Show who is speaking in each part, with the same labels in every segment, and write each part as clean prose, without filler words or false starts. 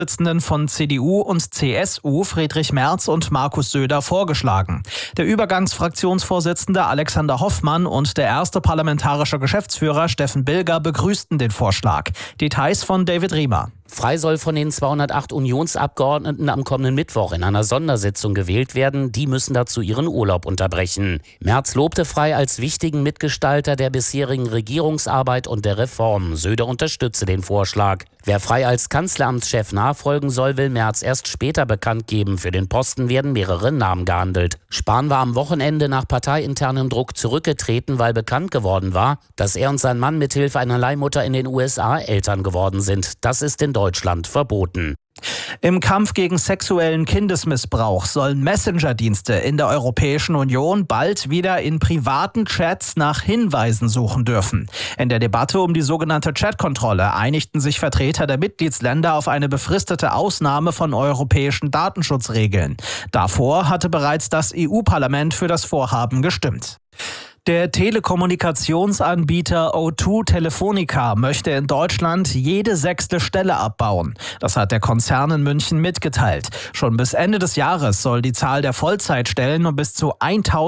Speaker 1: Vorsitzenden von CDU und CSU Friedrich Merz und Markus Söder vorgeschlagen. Der Übergangsfraktionsvorsitzende Alexander Hoffmann und der erste parlamentarische Geschäftsführer Steffen Bilger begrüßten den Vorschlag. Details von David Riemer.
Speaker 2: Frei soll von den 208 Unionsabgeordneten am kommenden Mittwoch in einer Sondersitzung gewählt werden. Die müssen dazu ihren Urlaub unterbrechen. Merz lobte Frei als wichtigen Mitgestalter der bisherigen Regierungsarbeit und der Reformen. Söder unterstütze den Vorschlag. Wer Frei als Kanzleramtschef nachfolgen soll, will Merz erst später bekannt geben. Für den Posten werden mehrere Namen gehandelt. Spahn war am Wochenende nach parteiinternem Druck zurückgetreten, weil bekannt geworden war, dass er und sein Mann mithilfe einer Leihmutter in den USA Eltern geworden sind. Das ist in Deutschland verboten.
Speaker 1: Im Kampf gegen sexuellen Kindesmissbrauch sollen Messenger-Dienste in der Europäischen Union bald wieder in privaten Chats nach Hinweisen suchen dürfen. In der Debatte um die sogenannte Chatkontrolle einigten sich Vertreter der Mitgliedsländer auf eine befristete Ausnahme von europäischen Datenschutzregeln. Davor hatte bereits das EU-Parlament für das Vorhaben gestimmt. Der Telekommunikationsanbieter O2 Telefonica möchte in Deutschland jede 6. Stelle abbauen. Das hat der Konzern in München mitgeteilt. Schon bis Ende des Jahres soll die Zahl der Vollzeitstellen um bis zu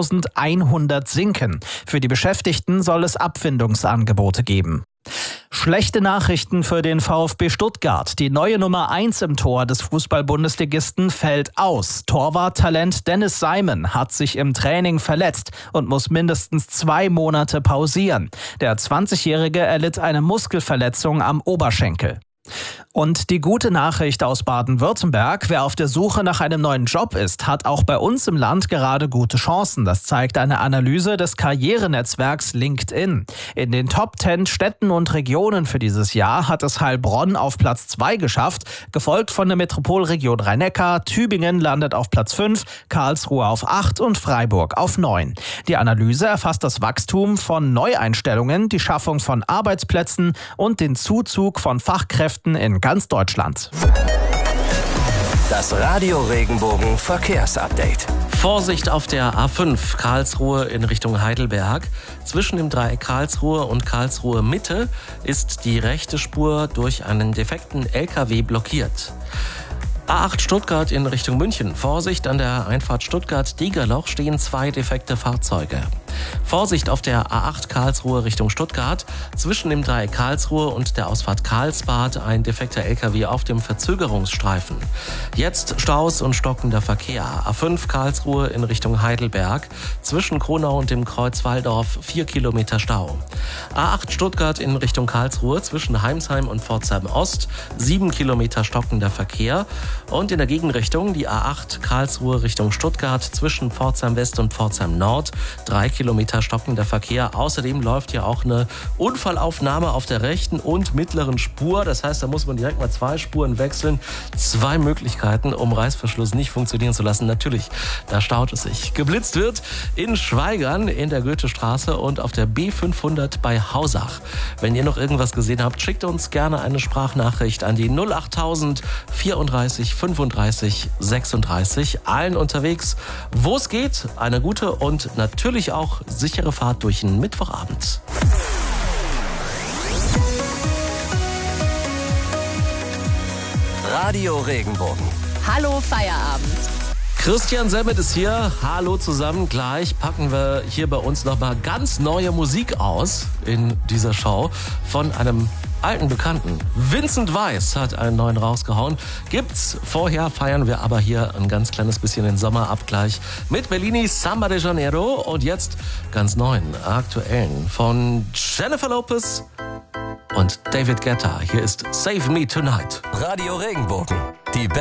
Speaker 1: 1100 sinken. Für die Beschäftigten soll es Abfindungsangebote geben. Schlechte Nachrichten für den VfB Stuttgart. Die neue Nummer 1 im Tor des Fußball-Bundesligisten fällt aus. Torwarttalent Dennis Simon hat sich im Training verletzt und muss mindestens 2 Monate pausieren. Der 20-Jährige erlitt eine Muskelverletzung am Oberschenkel. Und die gute Nachricht aus Baden-Württemberg: Wer auf der Suche nach einem neuen Job ist, hat auch bei uns im Land gerade gute Chancen. Das zeigt eine Analyse des Karrierenetzwerks LinkedIn. In den Top 10 Städten und Regionen für dieses Jahr hat es Heilbronn auf Platz 2 geschafft, gefolgt von der Metropolregion Rhein-Neckar. Tübingen landet auf Platz 5, Karlsruhe auf 8 und Freiburg auf 9. Die Analyse erfasst das Wachstum von Neueinstellungen, die Schaffung von Arbeitsplätzen und den Zuzug von Fachkräften in ganz Deutschland.
Speaker 3: Das Radio Regenbogen Verkehrsupdate.
Speaker 4: Vorsicht auf der A5 Karlsruhe in Richtung Heidelberg. Zwischen dem Dreieck Karlsruhe und Karlsruhe Mitte ist die rechte Spur durch einen defekten LKW blockiert. A8 Stuttgart in Richtung München. Vorsicht, an der Einfahrt Stuttgart-Diegerloch stehen 2 defekte Fahrzeuge. Vorsicht auf der A8 Karlsruhe Richtung Stuttgart. Zwischen dem Dreieck Karlsruhe und der Ausfahrt Karlsbad ein defekter LKW auf dem Verzögerungsstreifen. Jetzt Staus und stockender Verkehr. A5 Karlsruhe in Richtung Heidelberg. Zwischen Kronau und dem Kreuz Walldorf 4 Kilometer Stau. A8 Stuttgart in Richtung Karlsruhe zwischen Heimsheim und Pforzheim Ost 7 Kilometer stockender Verkehr. Und in der Gegenrichtung die A8 Karlsruhe Richtung Stuttgart zwischen Pforzheim West und Pforzheim Nord 3 Kilometer stockender Verkehr. Außerdem läuft hier auch eine Unfallaufnahme auf der rechten und mittleren Spur. Das heißt, da muss man direkt mal 2 Spuren wechseln. 2 Möglichkeiten, um Reißverschluss nicht funktionieren zu lassen. Natürlich, da staut es sich. Geblitzt wird in Schweigern in der Goethestraße und auf der B500 bei Hausach. Wenn ihr noch irgendwas gesehen habt, schickt uns gerne eine Sprachnachricht an die 08000 34 35 36. Allen unterwegs, wo es geht, eine gute und natürlich auch sichere Fahrt durch den Mittwochabend.
Speaker 3: Radio Regenbogen.
Speaker 5: Hallo Feierabend.
Speaker 4: Christian Semmet ist hier. Hallo zusammen. Gleich packen wir hier bei uns nochmal ganz neue Musik aus in dieser Show von einem alten Bekannten. Vincent Weiss hat einen neuen rausgehauen. Gibt's. Vorher feiern wir aber hier ein ganz kleines bisschen den Sommerabgleich mit Bellini Samba de Janeiro und jetzt ganz neuen, aktuellen von Jennifer Lopez und David Guetta. Hier ist Save Me Tonight.
Speaker 3: Radio Regenbogen. Die